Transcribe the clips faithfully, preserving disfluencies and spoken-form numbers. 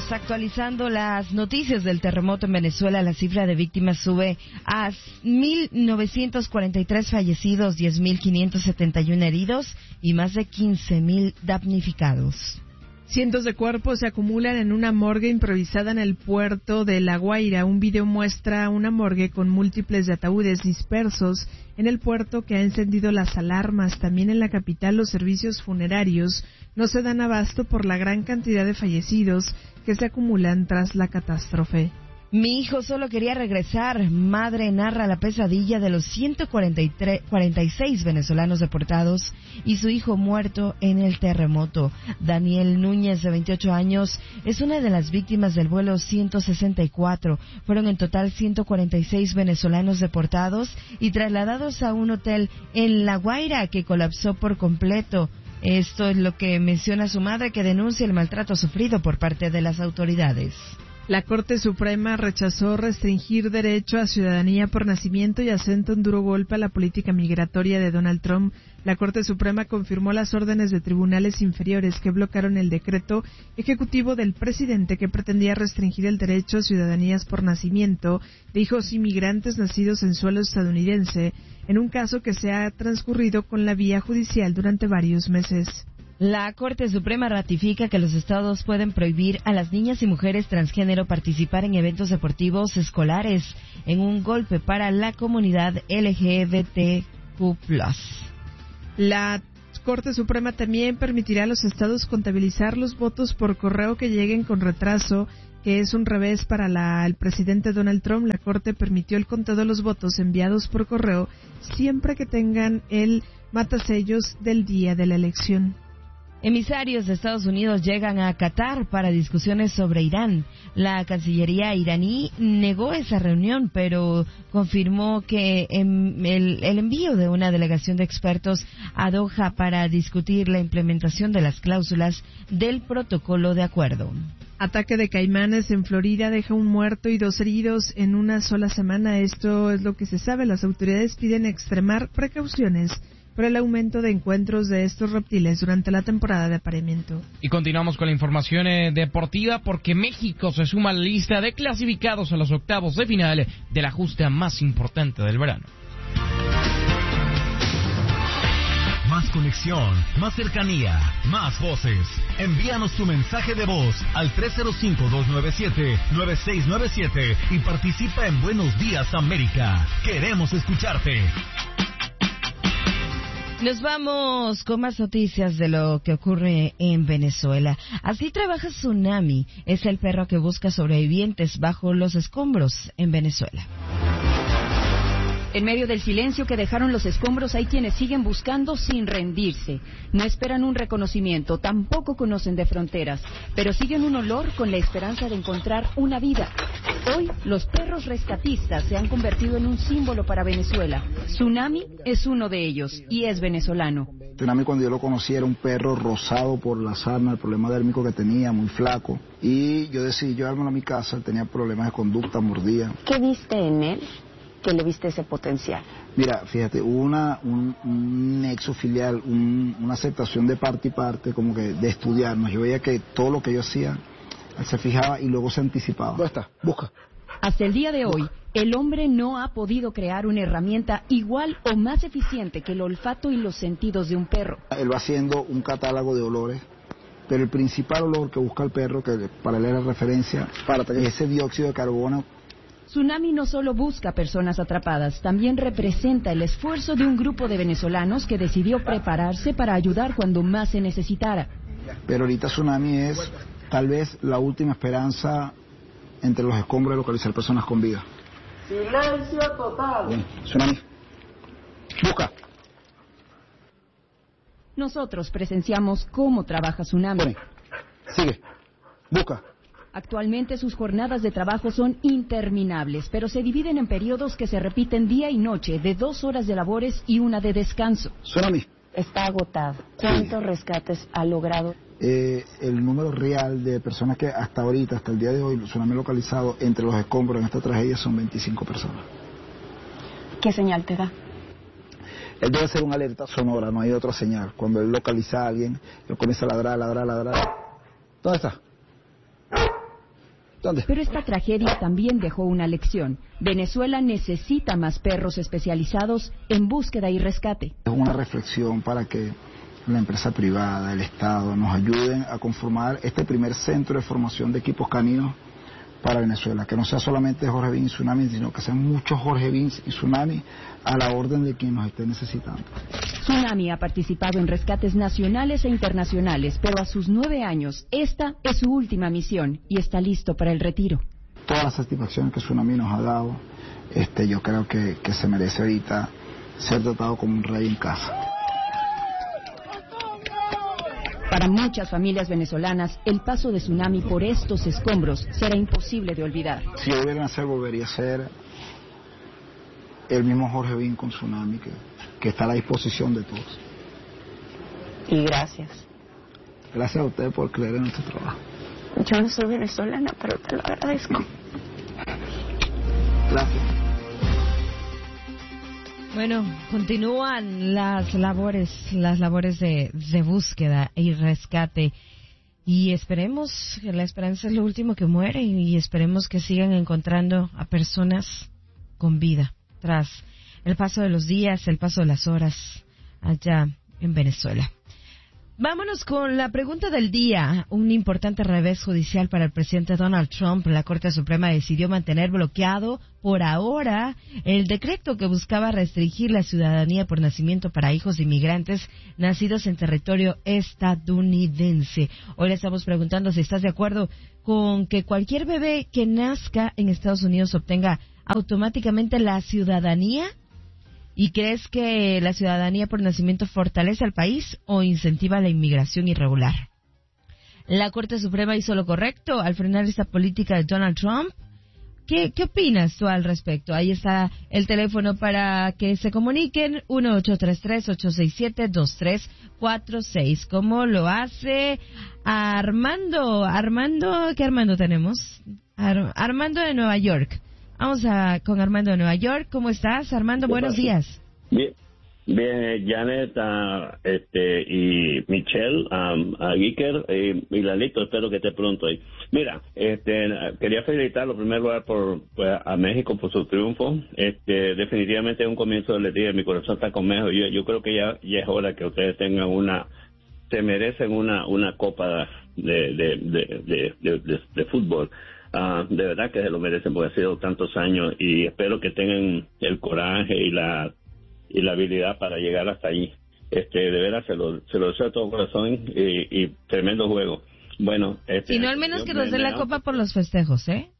Seguimos actualizando las noticias del terremoto en Venezuela. La cifra de víctimas sube a mil novecientos cuarenta y tres fallecidos, diez mil quinientos setenta y uno heridos y más de quince mil damnificados. Cientos de cuerpos se acumulan en una morgue improvisada en el puerto de La Guaira. Un video muestra una morgue con múltiples ataúdes dispersos en el puerto que ha encendido las alarmas. También en la capital los servicios funerarios no se dan abasto por la gran cantidad de fallecidos que se acumulan tras la catástrofe. Mi hijo solo quería regresar. Madre narra la pesadilla de los ciento cuarenta y tres, cuarenta y seis venezolanos deportados y su hijo muerto en el terremoto. Daniel Núñez, de veintiocho años, es una de las víctimas del vuelo ciento sesenta y cuatro. Fueron en total ciento cuarenta y seis venezolanos deportados y trasladados a un hotel en La Guaira que colapsó por completo. Esto es lo que menciona su madre, que denuncia el maltrato sufrido por parte de las autoridades. La Corte Suprema rechazó restringir derecho a ciudadanía por nacimiento y asenta un duro golpe a la política migratoria de Donald Trump. La Corte Suprema confirmó las órdenes de tribunales inferiores que bloquearon el decreto ejecutivo del presidente que pretendía restringir el derecho a ciudadanías por nacimiento de hijos inmigrantes nacidos en suelo estadounidense, en un caso que se ha transcurrido con la vía judicial durante varios meses. La Corte Suprema ratifica que los estados pueden prohibir a las niñas y mujeres transgénero participar en eventos deportivos escolares en un golpe para la comunidad L G B T Q plus. La Corte Suprema también permitirá a los estados contabilizar los votos por correo que lleguen con retraso, que es un revés para la, el presidente Donald Trump. La Corte permitió el conteo de los votos enviados por correo siempre que tengan el matasellos del día de la elección. Emisarios de Estados Unidos llegan a Qatar para discusiones sobre Irán. La Cancillería iraní negó esa reunión, pero confirmó que el, el envío de una delegación de expertos a Doha para discutir la implementación de las cláusulas del protocolo de acuerdo. Ataque de caimanes en Florida deja un muerto y dos heridos en una sola semana. Esto es lo que se sabe. Las autoridades piden extremar precauciones por el aumento de encuentros de estos reptiles durante la temporada de apareamiento. Y continuamos con la información eh, deportiva porque México se suma a la lista de clasificados a los octavos de final de la justa más importante del verano. Más conexión, más cercanía, más voces. Envíanos tu mensaje de voz al tres cero cinco, dos nueve siete, nueve seis nueve siete y participa en Buenos Días América. Queremos escucharte. Nos vamos con más noticias de lo que ocurre en Venezuela. Así trabaja Tsunami. Es el perro que busca sobrevivientes bajo los escombros en Venezuela. En medio del silencio que dejaron los escombros, hay quienes siguen buscando sin rendirse. No esperan un reconocimiento, tampoco conocen de fronteras, pero siguen un olor con la esperanza de encontrar una vida. Hoy, los perros rescatistas se han convertido en un símbolo para Venezuela. Tsunami es uno de ellos y es venezolano. Tsunami, cuando yo lo conocí, era un perro rosado por la sarna, el problema dérmico que tenía, muy flaco. Y yo decidí llevármelo a mi casa, él tenía problemas de conducta, mordía. ¿Qué viste en él que le viste ese potencial? Mira, fíjate, hubo una, un, un nexo filial, un, una aceptación de parte y parte, como que de estudiarnos. Yo veía que todo lo que yo hacía, él se fijaba y luego se anticipaba. ¿Dónde está? Busca. Hasta el día de hoy, el hombre no ha podido crear una herramienta igual o más eficiente que el olfato y los sentidos de un perro. Él va haciendo un catálogo de olores, pero el principal olor que busca el perro, que para él era referencia, es ese dióxido de carbono. Tsunami no solo busca personas atrapadas, también representa el esfuerzo de un grupo de venezolanos que decidió prepararse para ayudar cuando más se necesitara. Pero ahorita Tsunami es tal vez la última esperanza entre los escombros de localizar personas con vida. Silencio total. Bien. Tsunami, busca. Nosotros presenciamos cómo trabaja Tsunami. Pone. Sigue, busca. Actualmente sus jornadas de trabajo son interminables, pero se dividen en periodos que se repiten día y noche, de dos horas de labores y una de descanso. Tsunami. Está agotado. ¿Cuántos sí. rescates ha logrado? Eh, el número real de personas que hasta ahorita, hasta el día de hoy, Tsunami localizado entre los escombros en esta tragedia son veinticinco personas. ¿Qué señal te da? Él debe ser una alerta sonora, no hay otra señal. Cuando él localiza a alguien, él comienza a ladrar, ladrar, ladrar. ¿Dónde está? ¿Dónde? Pero esta tragedia también dejó una lección. Venezuela necesita más perros especializados en búsqueda y rescate. Es una reflexión para que la empresa privada, el Estado, nos ayuden a conformar este primer centro de formación de equipos caninos para Venezuela, que no sea solamente Jorge Bin y Tsunami, sino que sean muchos Jorge Bin y Tsunami a la orden de quien nos esté necesitando. Tsunami ha participado en rescates nacionales e internacionales, pero a sus nueve años, esta es su última misión y está listo para el retiro. Todas las satisfacciones que Tsunami nos ha dado, este, yo creo que, que se merece ahorita ser tratado como un rey en casa. Para muchas familias venezolanas, el paso de Tsunami por estos escombros será imposible de olvidar. Si yo volviera a nacer, volvería a ser el mismo Jorge Bin con Tsunami, que, que está a la disposición de todos. Y gracias. Gracias a ustedes por creer en nuestro trabajo. Yo no soy venezolana, pero te lo agradezco. Gracias. Bueno, continúan las labores, las labores de, de búsqueda y rescate y esperemos, la esperanza es lo último que muere y esperemos que sigan encontrando a personas con vida tras el paso de los días, el paso de las horas allá en Venezuela. Vámonos con la pregunta del día. Un importante revés judicial para el presidente Donald Trump. La Corte Suprema decidió mantener bloqueado por ahora el decreto que buscaba restringir la ciudadanía por nacimiento para hijos de inmigrantes nacidos en territorio estadounidense. Hoy le estamos preguntando si estás de acuerdo con que cualquier bebé que nazca en Estados Unidos obtenga automáticamente la ciudadanía. ¿Y crees que la ciudadanía por nacimiento fortalece al país o incentiva la inmigración irregular? La Corte Suprema hizo lo correcto al frenar esta política de Donald Trump. ¿Qué, qué opinas tú al respecto? Ahí está el teléfono para que se comuniquen, uno ocho tres tres, ocho seis siete, dos tres cuatro seis. ¿Cómo lo hace Armando? Armando, ¿qué Armando tenemos? Ar- Armando de Nueva York. Vamos a con Armando de Nueva York. ¿Cómo estás, Armando? Buenos días. Bien, bien, Janet, uh, este, y Michelle, um, a Giker, y, y Lalito, espero que esté pronto ahí. Mira, este, quería felicitar en primer lugar por, pues, a México por su triunfo. Este, definitivamente es un comienzo del día. Mi corazón está con México. Yo, yo creo que ya, ya es hora que ustedes tengan una, se merecen una, una copa de, de, de, de, de, de, de fútbol. Uh, de verdad que se lo merecen porque ha sido tantos años y espero que tengan el coraje y la y la habilidad para llegar hasta allí. Este, de verdad se lo, se lo deseo de todo corazón y, y tremendo juego. Bueno, este, si no, al menos que nos den la copa por los festejos, ¿eh?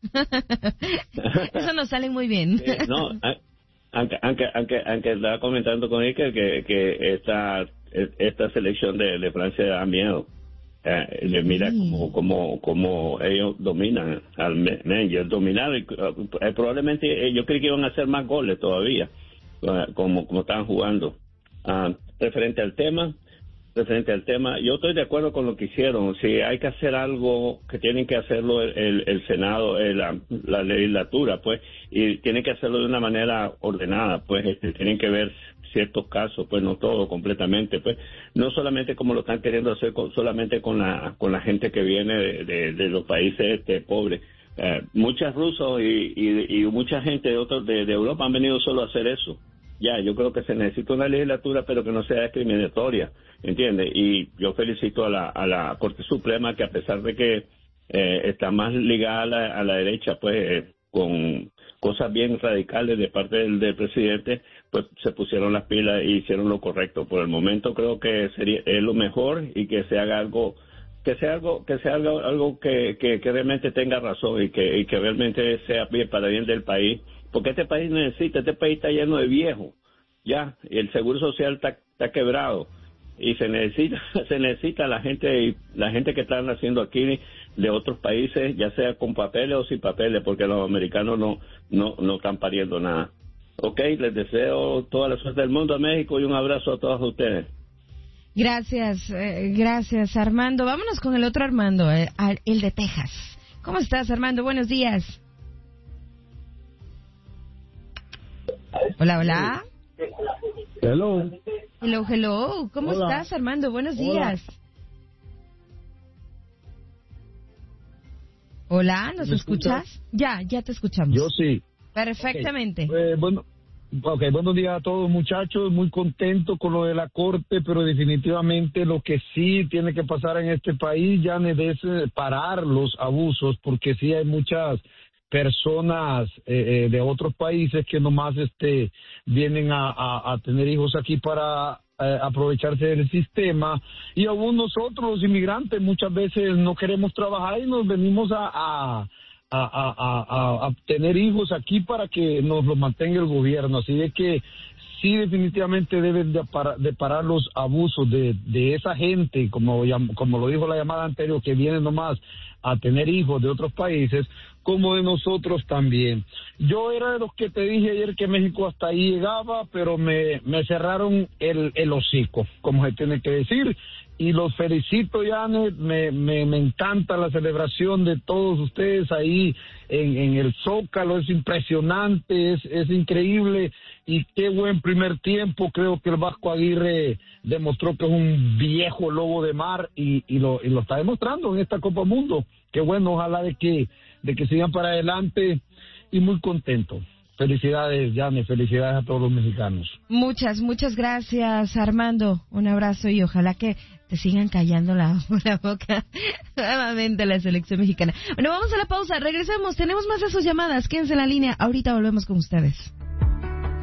Eso nos sale muy bien. Sí, no, aunque aunque aunque aunque estaba comentando con él que que, que esta esta selección de, de Francia da miedo. Eh, mira sí. como, como como ellos dominan al Menger, dominaron y, uh, probablemente eh, yo creí que iban a hacer más goles todavía uh, como como estaban jugando. Uh, referente al tema referente al tema yo estoy de acuerdo con lo que hicieron. Si hay que hacer algo, que tienen que hacerlo el, el, el Senado, el, la, la legislatura, pues, y tienen que hacerlo de una manera ordenada, pues, este, tienen que ver ciertos casos, pues no todo completamente, pues no solamente como lo están queriendo hacer con, solamente con la con la gente que viene de, de, de los países este, pobres. Eh, muchos rusos y, y, y mucha gente de otros de, de Europa han venido solo a hacer eso. Ya, yo creo que se necesita una legislatura, pero que no sea discriminatoria, ¿entiendes? Y yo felicito a la a la Corte Suprema, que a pesar de que eh, está más ligada a la, a la derecha, pues eh, con cosas bien radicales de parte del, del presidente, pues se pusieron las pilas y hicieron lo correcto. Por el momento creo que sería es lo mejor y que se haga algo que sea algo que sea algo, algo que, que, que realmente tenga razón y que y que realmente sea bien para bien del país, porque este país necesita, este país está lleno de viejos, ya, y el seguro social está, está quebrado y se necesita se necesita la gente la gente que están naciendo aquí de otros países, ya sea con papeles o sin papeles, porque los americanos no no no están pariendo nada. Ok, les deseo toda la suerte del mundo a México y un abrazo a todos ustedes. Gracias, eh, gracias Armando. Vámonos con el otro Armando, eh, el de Texas. ¿Cómo estás, Armando? Buenos días. Hola, hola. Hello. Hello, hello. ¿Cómo Hola. estás, Armando? Buenos Hola. días. Hola, ¿nos escuchas? escuchas? Ya, ya te escuchamos. Yo sí. Perfectamente. Okay. Eh, bueno, okay, buenos días a todos, muchachos. Muy contento con lo de la Corte, pero definitivamente lo que sí tiene que pasar en este país, ya es parar los abusos, porque sí hay muchas personas eh, eh, de otros países que nomás este vienen a, a, a tener hijos aquí para eh, aprovecharse del sistema, y aún nosotros los inmigrantes muchas veces no queremos trabajar y nos venimos a, a, a, a, a, a tener hijos aquí para que nos lo mantenga el gobierno. Así de que sí, definitivamente deben de parar, de parar los abusos de, de esa gente, como, como lo dijo la llamada anterior, que viene nomás a tener hijos de otros países, como de nosotros también. Yo era de los que te dije ayer que México hasta ahí llegaba, pero me, me cerraron el, el hocico, como se tiene que decir, y los felicito, Janet, me, me, me encanta la celebración de todos ustedes ahí en, en el Zócalo, es impresionante, es, es increíble, y qué buen primer tiempo. Creo que el Vasco Aguirre demostró que es un viejo lobo de mar, y, y, lo, y lo está demostrando en esta Copa Mundo. Qué bueno, ojalá de que, de que sigan para adelante, y muy contento. Felicidades, Janet, felicidades a todos los mexicanos. Muchas, muchas gracias, Armando. Un abrazo y ojalá que te sigan callando la, la boca nuevamente la selección mexicana. Bueno, vamos a la pausa, regresamos, tenemos más de sus llamadas, quédense en la línea, ahorita volvemos con ustedes.